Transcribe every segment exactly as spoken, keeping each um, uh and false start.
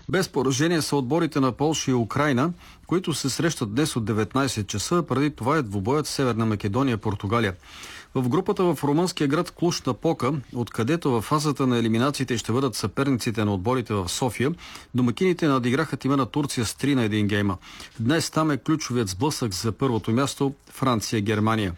Без поражение са отборите на Полша и Украйна, които се срещат днес от деветнайсет часа, преди това е двубоят Северна Македония и Португалия. В групата в румънския град Клуж-Напока, откъдето във фазата на елиминациите ще бъдат съперниците на отборите в София, домакините надиграха тима на Турция с три на един гейма. Днес там е ключовият сблъсък за първото място Франция-Германия.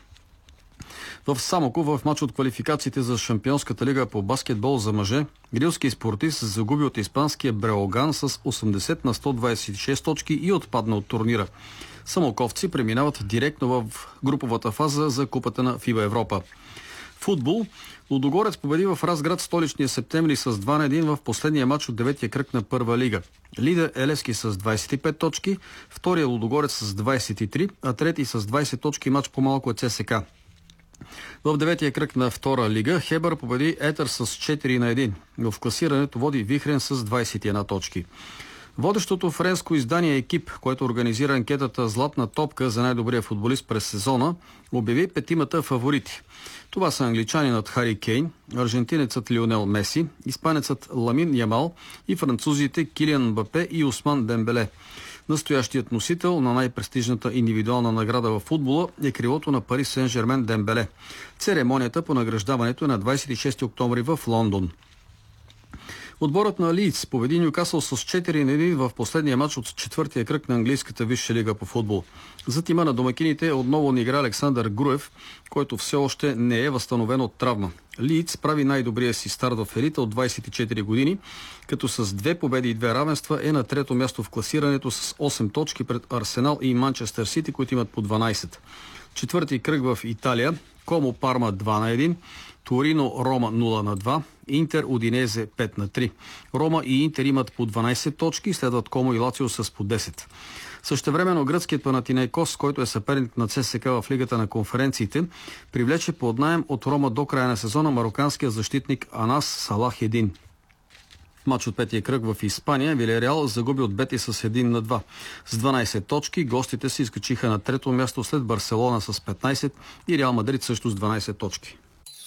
В Самоков, в мач от квалификациите за Шампионската лига по баскетбол за мъже, рилски спортист загуби от испанския Бреоган с осемдесет на сто двайсет и шест точки и отпадна от турнира. Самоковци преминават директно в груповата фаза за Купата на ФИБА Европа. Футбол. Лудогорец победи в Разград столичния Септември с два на един в последния мач от деветия кръг на първа лига. Лидер е Левски с двайсет и пет точки, втория Лудогорец с двайсет и три, а трети с двайсет точки мач по-малко е ЦСКА. В деветия кръг на втора лига Хебър победи Етър с четири на един. В класирането води Вихрен с двайсет и една точки. Водещото френско издание Екип, което организира анкетата Златна топка за най-добрия футболист през сезона, обяви петимата фаворити. Това са англичанинът Хари Кейн, аржентинецът Лионел Меси, испанецът Ламин Ямал и французите Килиан Мбапе и Усман Дембеле. Настоящият носител на най-престижната индивидуална награда в футбола е крилото на Пари Сен-Жермен Дембеле. Церемонията по награждаването е на двайсет и шести октомври в Лондон. Отборът на Лийдс победи Нюкасъл с четири на един в последния матч от четвъртия кръг на английската висша лига по футбол. За тима на домакините отново не игра Александър Груев, който все още не е възстановен от травма. Лийдс прави най-добрия си старт в елита от двайсет и четири години, като с две победи и две равенства е на трето място в класирането с осем точки пред Арсенал и Манчестър Сити, които имат по дванайсет. Четвърти кръг в Италия. Комо Парма два на един, Торино Рома нула на два, Интер Удинезе пет на три. Рома и Интер имат по дванайсет точки, следват Комо и Лацио с по десет. Същевременно гръцкият Панатинайкос, който е съперник на ЦСКА в Лигата на конференциите, привлече под наем от Рома до края на сезона мароканския защитник Анас Салах един. Мач от петия кръг в Испания Вилереал загуби от Бетис с един на два. С дванайсет точки гостите се изкачиха на трето място след Барселона с петнайсет и Реал Мадрид също с дванайсет точки.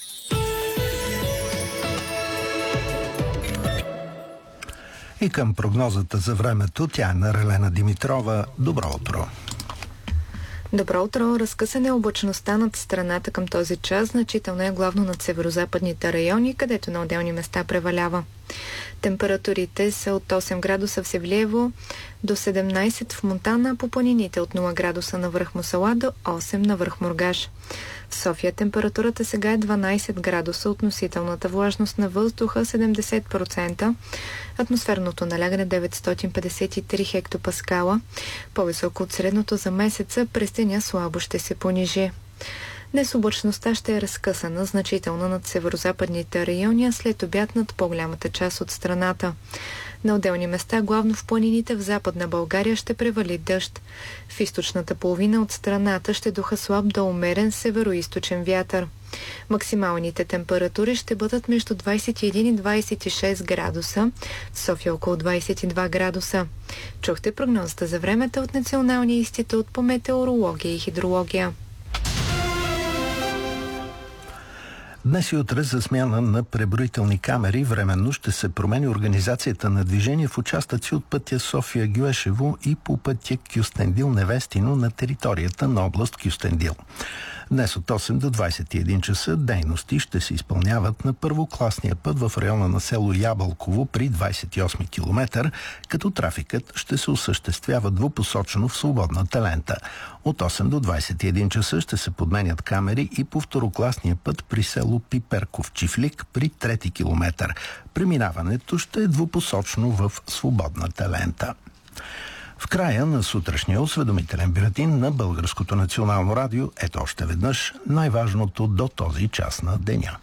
И към прогнозата за времето, тя е на Релена Димитрова. Добро утро! Добро утро! Разкъсана е облачността над страната към този час. Значително е главно над северозападните райони, където на отделни места превалява. Температурите са от осем градуса в Севлиево до седемнайсет в Монтана, по планините от нула градуса на връх Мусала до осем на връх Мургаш. В София температурата сега е дванайсет градуса, относителната влажност на въздуха седемдесет процента, атмосферното налягане деветстотин петдесет и три хектопаскала, по-високо от средното за месеца, през деня слабо ще се понижи. Днес облачността ще е разкъсана значително над северозападните райони, а след обяд над по-голямата част от страната. На отделни места, главно в планините в Западна България, ще превали дъжд. В източната половина от страната ще духа слаб до умерен североизточен вятър. Максималните температури ще бъдат между двайсет и един и двайсет и шест градуса, в София около двайсет и два градуса. Чухте прогнозата за времето от Националния институт по метеорология и хидрология. Днес и утре за смяна на преброителни камери временно ще се промени организацията на движение в участъци от пътя София-Гюешево и по пътя Кюстендил-Невестино на територията на област Кюстендил. Днес от осем до двайсет и един часа дейности ще се изпълняват на първокласния път в района на село Ябълково при двайсет и осми километър, като трафикът ще се осъществява двупосочно в свободната лента. От осем до двайсет и един часа ще се подменят камери и по второкласния път при село Пиперков Чифлик при трети километър. Преминаването ще е двупосочно в свободната лента. В края на сутрешния осведомителен бюлетин на Българското национално радио ето още веднъж най-важното до този час на деня.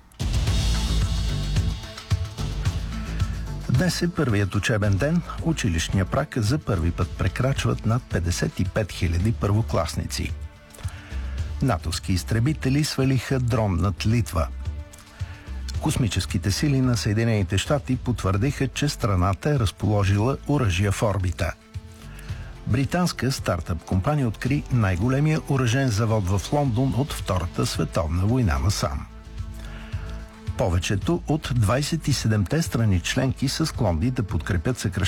Днес е първият учебен ден. Училищния праг за първи път прекрачват над петдесет и пет хиляди първокласници. натовски изтребители свалиха дрон над Литва. Космическите сили на Съединените щати потвърдиха, че страната е разположила оръжия в орбита. Британска стартъп компания откри най-големия оръжен завод в Лондон от Втората световна война насам. Повечето от двайсет и седемте страни членки са склонни да подкрепят съкращението